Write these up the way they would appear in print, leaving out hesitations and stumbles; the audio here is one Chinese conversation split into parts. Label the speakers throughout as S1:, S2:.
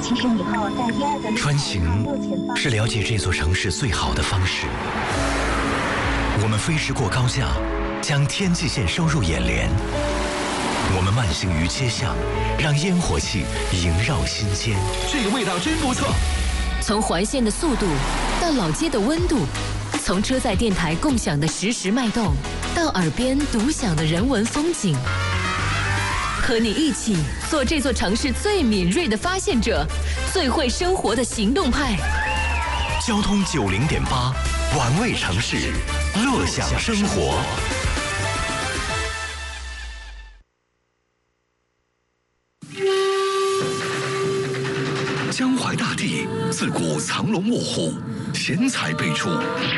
S1: 其实以后在第二个
S2: 穿行是了解这座城市最好的方式。我们飞驰过高架，将天际线收入眼帘。我们慢行于街巷，让烟火气萦绕心间。
S3: 这个味道真不错。
S4: 从环线的速度到老街的温度，从车载电台共享的实时脉动，到耳边独享的人文风景，和你一起做这座城市最敏锐的发现者，最会生活的行动派。
S2: 交通90.8，玩味城市，乐享生活。
S3: 江淮大地自古藏龙卧虎，贤才辈出。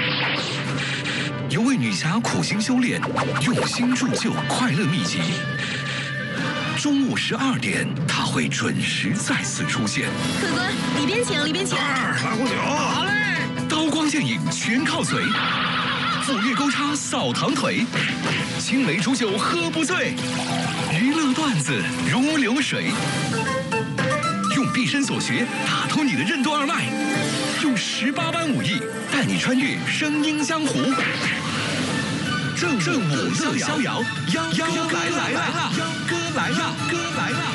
S3: 有位女侠苦心修炼，用心铸就快乐秘籍。中午12点，她会准时再次出现。
S5: 客官，里边请，里边请。
S3: 来壶酒。好嘞。刀光剑影全靠嘴，斧钺钩叉扫堂腿，青梅煮酒喝不醉，娱乐段子如流水。用毕生所学打通你的任督二脉，用18般武艺带你穿越声音江湖。正午乐逍遥，妖哥来了，妖哥来了，哥来了。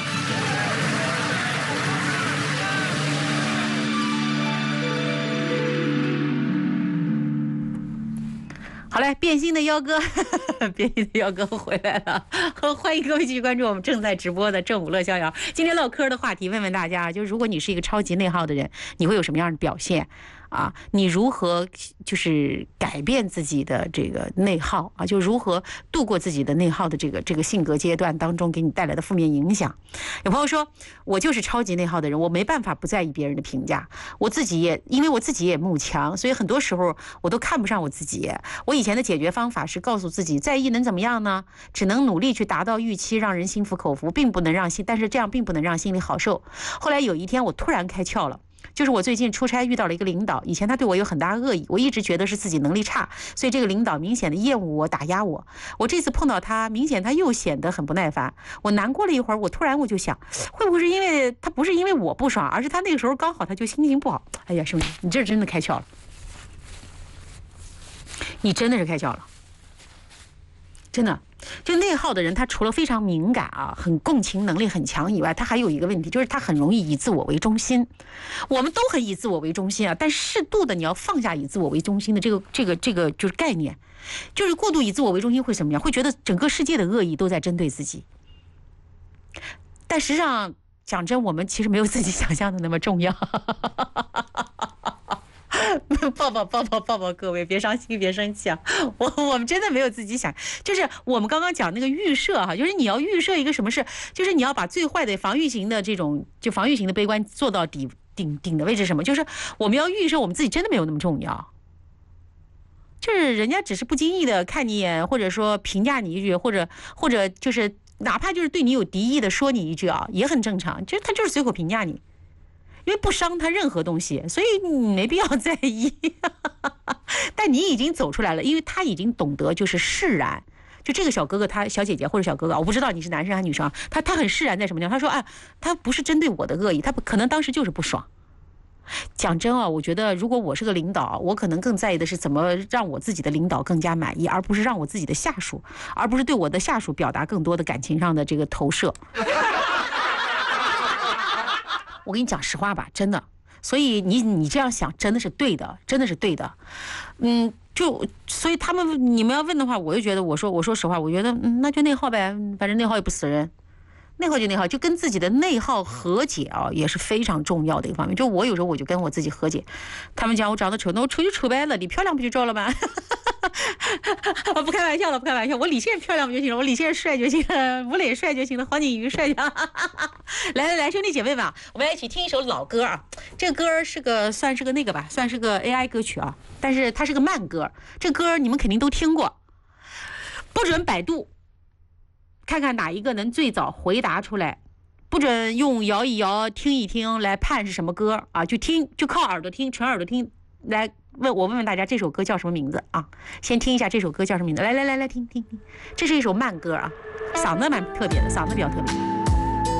S6: 好嘞，变心的妖哥，变心的妖哥回来了，欢迎各位继续关注我们正在直播的正午乐逍遥。今天唠嗑的话题，问问大家，就是如果你是一个超级内耗的人，你会有什么样的表现？啊，你如何就是改变自己的这个内耗啊？就如何度过自己的内耗的这个性格阶段当中给你带来的负面影响？有朋友说，我就是超级内耗的人，我没办法不在意别人的评价，我自己也因为我自己也慕强，所以很多时候我都看不上我自己。我以前的解决方法是告诉自己，在意能怎么样呢？只能努力去达到预期，让人心服口服，但是这样并不能让心里好受。后来有一天我突然开窍了。就是我最近出差遇到了一个领导，以前他对我有很大恶意，我一直觉得是自己能力差，所以这个领导明显的厌恶我、打压我。我这次碰到他，明显他又显得很不耐烦。我难过了一会儿，我突然就想，会不会是因为他不是因为我不爽，而是他那个时候刚好他就心情不好。哎呀，兄弟，你这真的开窍了，你真的是开窍了，真的。就内耗的人，他除了非常敏感啊，很共情能力很强以外，他还有一个问题，就是他很容易以自我为中心。我们都很以自我为中心啊，但适度的你要放下以自我为中心的这个就是概念。就是过度以自我为中心会什么样？会觉得整个世界的恶意都在针对自己。但实际上讲真，我们其实没有自己想象的那么重要。抱抱各位，别伤心别生气啊！我们真的没有自己想，就是我们刚刚讲那个预设哈，就是你要预设一个什么事，就是你要把最坏的防御型的这种防御型的悲观做到顶的位置，什么？就是我们要预设我们自己真的没有那么重要，就是人家只是不经意的看你一眼，或者说评价你一句，或者就是哪怕就是对你有敌意的说你一句啊，也很正常，就是他就是随口评价你。因为不伤他任何东西，所以你没必要在意。但你已经走出来了，因为他已经懂得就是释然。就这个小哥哥，他小姐姐或者小哥哥，我不知道你是男生还是女生，他很释然在什么地方？他说啊，他不是针对我的恶意，他可能当时就是不爽。讲真啊，我觉得如果我是个领导，我可能更在意的是怎么让我自己的领导更加满意，而不是让我自己的下属，而不是对我的下属表达更多的感情上的这个投射。我跟你讲实话吧，真的，所以你这样想真的是对的，真的是对的，所以你们要问的话，我就觉得我说实话，我觉得那就内耗呗，反正内耗也不死人，内耗就内耗，就跟自己的内耗和解啊，也是非常重要的一个方面。就我有时候我就跟我自己和解，他们讲我长得丑，那我丑就丑呗，了你漂亮不就着了吗？不开玩笑了，不开玩笑，我李现漂亮不就行了，我李现帅就行了，吴磊帅就行了，黄景瑜帅就行。来，兄弟姐妹们，我们来一起听一首老歌啊。这个歌算是个那个吧，算是个 AI 歌曲啊，但是它是个慢歌。这歌你们肯定都听过，不准百度，看看哪一个能最早回答出来，不准用摇一摇、听一听来判是什么歌啊，就靠耳朵听，纯耳朵听。来问问大家这首歌叫什么名字啊？先听一下这首歌叫什么名字？来，听，这是一首慢歌啊，嗓子蛮特别的，嗓子比较特别。